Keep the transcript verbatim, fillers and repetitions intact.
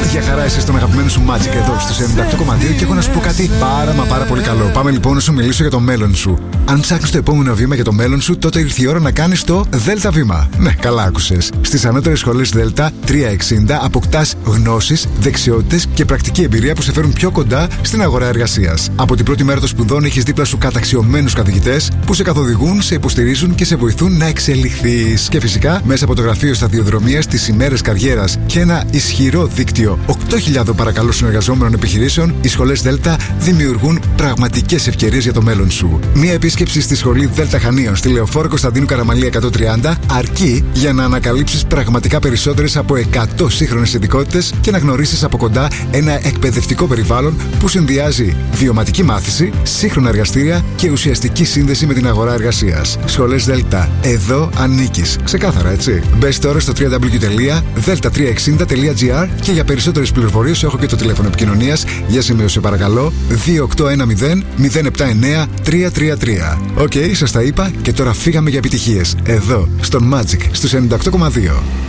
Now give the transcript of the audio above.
Για χαρά είσαι στον αγαπημένο σου Magic εδώ στους ενενήντα οκτώ κόμμα δύο και έχω να σου πω κάτι πάρα μα πάρα πολύ καλό. Πάμε λοιπόν να σου μιλήσω για το μέλλον σου. Αν ψάχνεις το επόμενο βήμα για το μέλλον σου, τότε ήρθε η ώρα να κάνεις το Δέλτα βήμα. Ναι, καλά άκουσες. Στις ανώτερες σχολές Δέλτα τριακόσια εξήντα αποκτάς γνώσεις, δεξιότητες και πρακτική εμπειρία που σε φέρουν πιο κοντά στην αγορά εργασίας. Από την πρώτη μέρα των σπουδών έχεις δίπλα σου καταξιωμένους καθηγητές που σε καθοδηγούν, σε υποστηρίζουν και σε βοηθούν να εξελιχθείς. Και φυσικά μέσα από το γραφείο σταδιοδρομίας, τις ημέρες καριέρας και ένα ισχυρό δίκτυο οκτώ χιλιάδες παρακαλώ συνεργαζόμενων επιχειρήσεων, οι σχολές Δέλτα δημιουργούν πραγματικές ευκαιρίες για το μέλλον σου. Μία επίσκεψη στη σχολή Δέλτα Χανίων στη Λεωφόρο Κωνσταντίνου Καραμαλή εκατόν τριάντα αρκεί για να ανακαλύψεις πραγματικά περισσότερες από εκατό σύγχρονες ειδικότητες και να γνωρίσεις από κοντά ένα εκπαιδευτικό περιβάλλον που συνδυάζει βιωματική μάθηση, σύγχρονα εργαστήρια και ουσιαστική σύνδεση με την αγορά εργασίας. Σχολές Δέλτα. Εδώ ανήκεις. Ξεκάθαρα, έτσι. Μπες τώρα στο double-u double-u double-u τελεία δέλτα τριακόσια εξήντα τελεία τζι άρ και για περισσότερες πληροφορίες έχω και το τηλέφωνο επικοινωνίας. Για σημείωσε παρακαλώ δύο οκτώ ένα μηδέν μηδέν επτά εννέα τρία τρία τρία. Οκ, okay, σας τα είπα και τώρα φύγαμε για επιτυχίες. Εδώ, στον Magic, στους ενενήντα οκτώ κόμμα δύο.